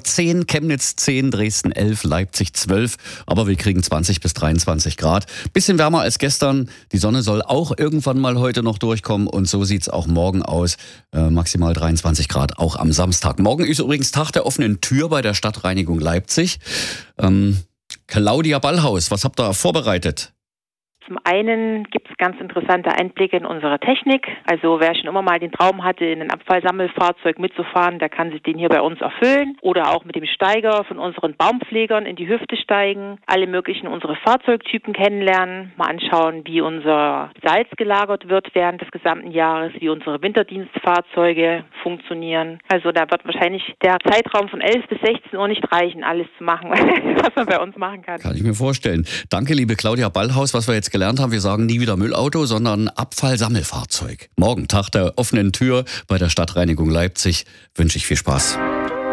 10, Chemnitz 10, Dresden 11, Leipzig 12. Aber wir kriegen 20 bis 23 Grad. Bisschen wärmer als gestern. Die Sonne soll auch irgendwann mal heute noch durchkommen. Und so sieht's auch morgen aus. Maximal 23 Grad, auch am Samstag. Morgen ist übrigens Tag der offenen Tür bei der Stadtreinigung Leipzig. Claudia Ballhaus, was habt ihr vorbereitet? Zum einen gibt es ganz interessante Einblicke in unsere Technik. Also wer schon immer mal den Traum hatte, in ein Abfallsammelfahrzeug mitzufahren, der kann sich den hier bei uns erfüllen. Oder auch mit dem Steiger von unseren Baumpflegern in die Hüfte steigen, alle möglichen unsere Fahrzeugtypen kennenlernen, mal anschauen, wie unser Salz gelagert wird während des gesamten Jahres, wie unsere Winterdienstfahrzeuge funktionieren. Also da wird wahrscheinlich der Zeitraum von 11 bis 16 Uhr nicht reichen, alles zu machen, was man bei uns machen kann. Kann ich mir vorstellen. Danke, liebe Claudia Ballhaus, was wir jetzt gelernt haben. Wir sagen nie wieder Müllauto, sondern Abfallsammelfahrzeug. Morgen, Tag der offenen Tür bei der Stadtreinigung Leipzig, wünsche ich viel Spaß.